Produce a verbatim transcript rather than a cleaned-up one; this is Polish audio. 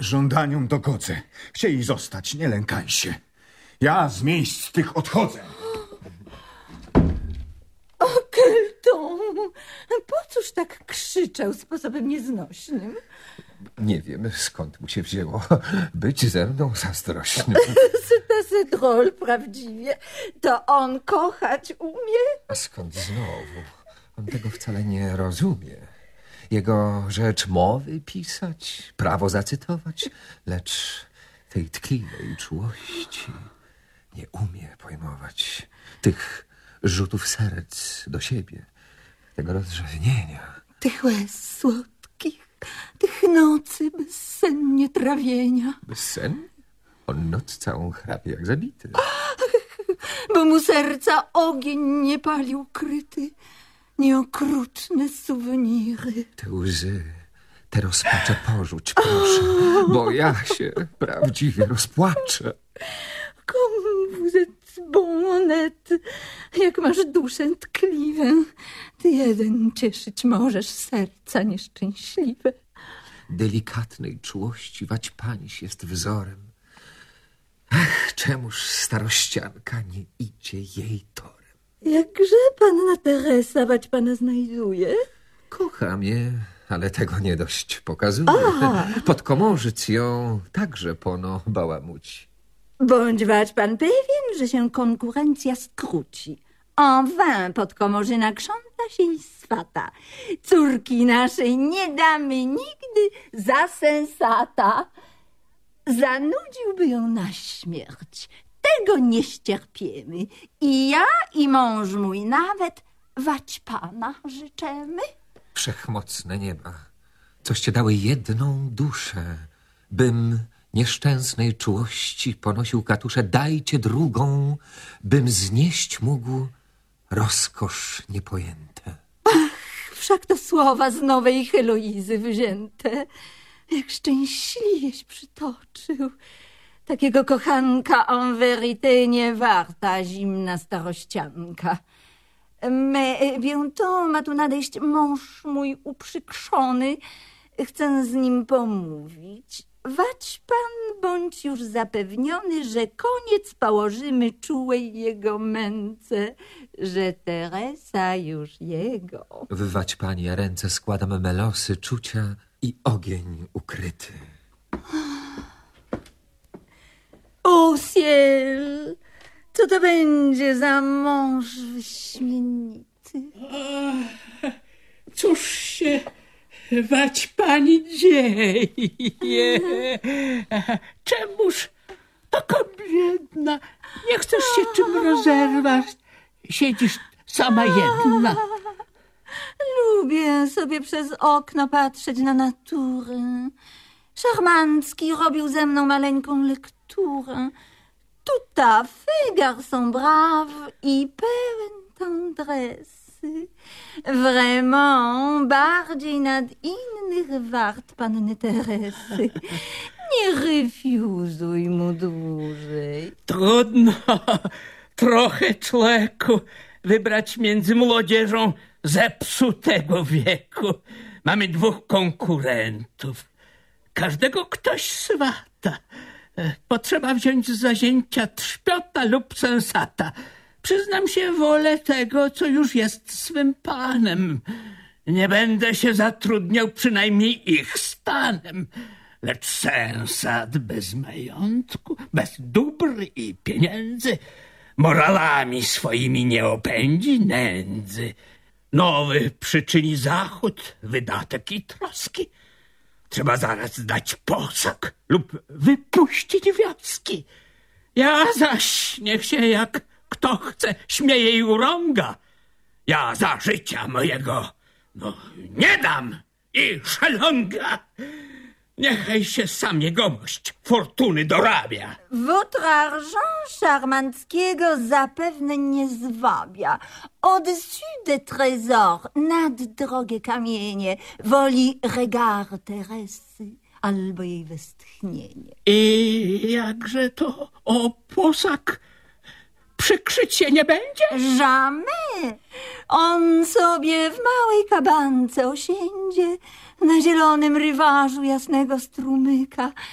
żądaniom dogodzę. Chcieli zostać, nie lękaj się. Ja z miejsc tych odchodzę. O, Kelton, po cóż tak krzyczał sposobem nieznośnym? Nie wiem, skąd mu się wzięło być ze mną zazdrośnym. C'est assez drôle, prawdziwie. To on kochać umie? A skąd znowu? On tego wcale nie rozumie. Jego rzecz mowy pisać, prawo zacytować, lecz tej tkliwej czułości nie umie pojmować. Tych rzutów serc do siebie, tego rozrzewnienia. Tych łez słodkich, tych nocy bezsennie trawienia. Bezsennie? On noc całą chrapie jak zabity. Bo mu serca ogień nie palił kryty, nieokrutne suweniry. Te łzy, te rozpacze porzuć, proszę, bo ja się prawdziwie rozpłaczę. Comme vous êtes bon, honnête, jak masz duszę tkliwę, ty jeden cieszyć możesz serca nieszczęśliwe. Delikatnej czułości Waćpańś jest wzorem. Ach, czemuż starościanka nie idzie jej torem? Jakże panna Teresa bać pana znajduje? Kocham je, ale tego nie dość pokazuje. Podkomorzyc ją także pono bałamuci. Bądź wać pan pewien, że się konkurencja skróci. En vain podkomorzyna krząta się i swata. Córki naszej nie damy nigdy za sensata. Zanudziłby ją na śmierć. Tego nie ścierpiemy. I ja, i mąż mój nawet Waćpana życzemy. Wszechmocne nieba, coście dały jedną duszę, bym nieszczęsnej czułości ponosił katusze. Dajcie drugą, bym znieść mógł rozkosz niepojęte. Ach, wszak to słowa z nowej Heloizy wzięte. Jak szczęśliwieś przytoczył. Takiego kochanka en vérité nie warta zimna starościanka. Mais bientôt ma tu nadejść mąż mój uprzykrzony. Chcę z nim pomówić. Waćpan, bądź już zapewniony, że koniec położymy czułej jego męce, że Teresa już jego. W Waćpanie ręce składam melosy czucia i ogień ukryty. O ciel, co to będzie za mąż wyśmienity? Cóż się Waćpani dzieje? Czemuż taka biedna? Nie chcesz się czym rozerwać? Siedzisz sama jedna. Lubię sobie przez okno patrzeć na naturę. Szarmancki robił ze mną maleńką lekturę. Tout à fait, garçon brave i pełen tendresy. Vraiment, bardziej nad innych wart panny Teresy. Nie refuzuj mu dłużej. Trudno trochę człowieku wybrać między młodzieżą zepsutego wieku. Mamy dwóch konkurentów. Każdego ktoś swata. Potrzeba wziąć za zięcia trzpiota lub sensata. Przyznam się, wolę tego, co już jest swym panem. Nie będę się zatrudniał przynajmniej ich stanem. Lecz sensat bez majątku, bez dóbr i pieniędzy, moralami swoimi nie opędzi nędzy. Nowy przyczyni zachód, wydatek i troski. Trzeba zaraz dać posag lub wypuścić wioski. Ja zaś niech się jak kto chce śmieje i urąga. Ja za życia mojego no nie dam i szelonga. Niechaj się sam jegomość fortuny dorabia. Votre argent Szarmanckiego zapewne nie zwabia. Au-dessus des trésors, nad drogie kamienie, woli regard Teresy albo jej westchnienie. I jakże to o posag przykrzyć się nie będzie? Jamais. On sobie w małej kabance osiędzie na zielonym ryważu jasnego strumyka.